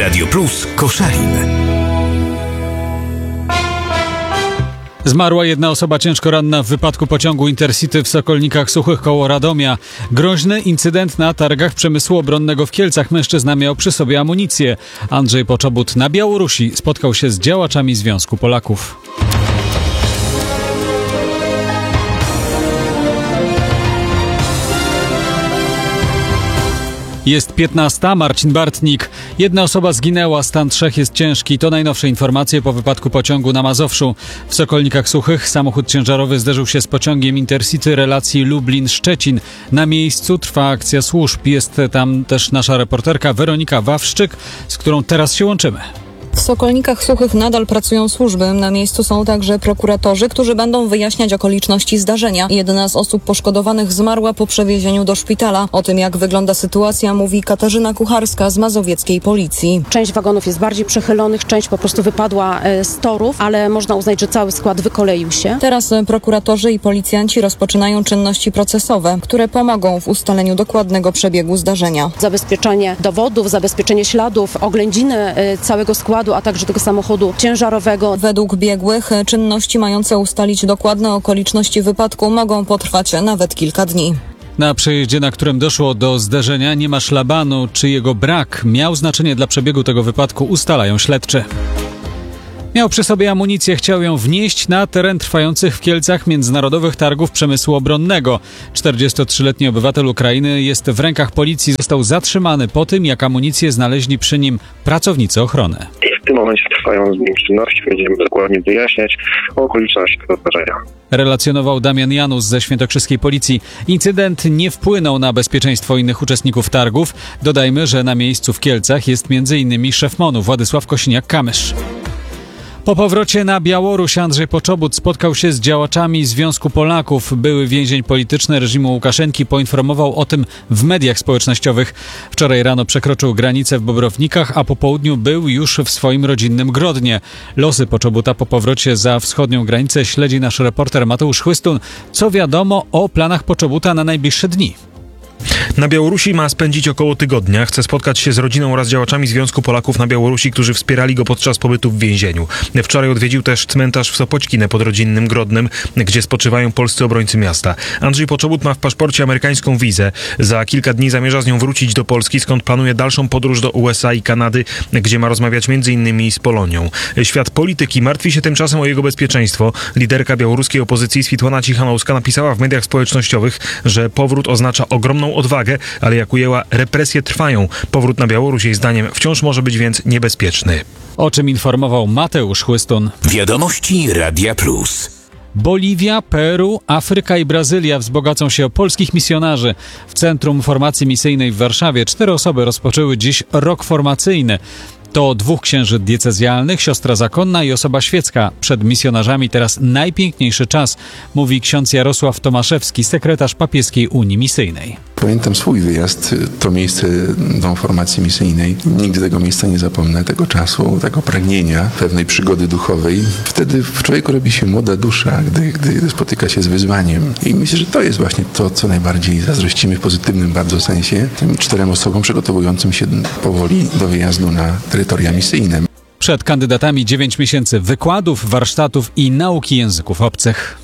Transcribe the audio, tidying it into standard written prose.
Radio Plus Koszalin. Zmarła jedna osoba ciężko ranna w wypadku pociągu Intercity w Sokolnikach Suchych koło Radomia. Groźny incydent na targach przemysłu obronnego w Kielcach. Mężczyzna miał przy sobie amunicję. Andrzej Poczobut na Białorusi spotkał się z działaczami Związku Polaków. Jest 15. Marcin Bartnik. Jedna osoba zginęła, stan 3 jest ciężki. To najnowsze informacje po wypadku pociągu na Mazowszu. W Sokolnikach Suchych samochód ciężarowy zderzył się z pociągiem Intercity relacji Lublin-Szczecin. Na miejscu trwa akcja służb. Jest tam też nasza reporterka Weronika Wawrzyk, z którą teraz się łączymy. W Sokolnikach Suchych nadal pracują służby. Na miejscu są także prokuratorzy, którzy będą wyjaśniać okoliczności zdarzenia. Jedna z osób poszkodowanych zmarła po przewiezieniu do szpitala. O tym, jak wygląda sytuacja, mówi Katarzyna Kucharska z mazowieckiej policji. Część wagonów jest bardziej przechylonych, część po prostu wypadła z torów, ale można uznać, że cały skład wykoleił się. Teraz prokuratorzy i policjanci rozpoczynają czynności procesowe, które pomogą w ustaleniu dokładnego przebiegu zdarzenia. Zabezpieczenie dowodów, zabezpieczenie śladów, oględziny całego składu, a także tego samochodu ciężarowego. Według biegłych czynności mające ustalić dokładne okoliczności wypadku mogą potrwać nawet kilka dni. Na przejeździe, na którym doszło do zderzenia, nie ma szlabanu. Czy jego brak miał znaczenie dla przebiegu tego wypadku, ustalają śledczy. Miał przy sobie amunicję, chciał ją wnieść na teren trwających w Kielcach Międzynarodowych Targów Przemysłu Obronnego. 43-letni obywatel Ukrainy jest w rękach policji. Został zatrzymany po tym, jak amunicję znaleźli przy nim pracownicy ochrony. W tym momencie trwają z nim czynności, będziemy dokładnie wyjaśniać okoliczności tego zdarzenia. Relacjonował Damian Janus ze świętokrzyskiej policji. Incydent nie wpłynął na bezpieczeństwo innych uczestników targów. Dodajmy, że na miejscu w Kielcach jest m.in. szef MON-u Władysław Kosiniak-Kamysz. Po powrocie na Białoruś Andrzej Poczobut spotkał się z działaczami Związku Polaków. Były więzień polityczny reżimu Łukaszenki poinformował o tym w mediach społecznościowych. Wczoraj rano przekroczył granicę w Bobrownikach, a po południu był już w swoim rodzinnym Grodnie. Losy Poczobuta po powrocie za wschodnią granicę śledzi nasz reporter Mateusz Chłystun. Co wiadomo o planach Poczobuta na najbliższe dni? Na Białorusi ma spędzić około tygodnia. Chce spotkać się z rodziną oraz działaczami Związku Polaków na Białorusi, którzy wspierali go podczas pobytu w więzieniu. Wczoraj odwiedził też cmentarz w Sopoćkinę pod rodzinnym Grodnem, gdzie spoczywają polscy obrońcy miasta. Andrzej Poczobut ma w paszporcie amerykańską wizę. Za kilka dni zamierza z nią wrócić do Polski, skąd planuje dalszą podróż do USA i Kanady, gdzie ma rozmawiać m.in. z Polonią. Świat polityki martwi się tymczasem o jego bezpieczeństwo. Liderka białoruskiej opozycji Switłana Cichanouska napisała w mediach społecznościowych, że powrót oznacza ogromną odwagę, ale jak ujęła, represje trwają. Powrót na Białoruś jej zdaniem wciąż może być więc niebezpieczny. O czym informował Mateusz Chłystun. Wiadomości Radia Plus. Boliwia, Peru, Afryka i Brazylia wzbogacą się o polskich misjonarzy. W Centrum Formacji Misyjnej w Warszawie 4 osoby rozpoczęły dziś rok formacyjny. To 2 księży diecezjalnych, siostra zakonna i osoba świecka. Przed misjonarzami teraz najpiękniejszy czas, mówi ksiądz Jarosław Tomaszewski, sekretarz Papieskiej Unii Misyjnej. Pamiętam swój wyjazd, to miejsce Dom Formacji Misyjnej. Nigdy tego miejsca nie zapomnę, tego czasu, tego pragnienia, pewnej przygody duchowej. Wtedy w człowieku robi się młoda dusza, gdy spotyka się z wyzwaniem. I myślę, że to jest właśnie to, co najbardziej zazdrościmy w pozytywnym bardzo sensie tym 4 osobom przygotowującym się powoli do wyjazdu na terytoria misyjne. Przed kandydatami 9 miesięcy wykładów, warsztatów i nauki języków obcych.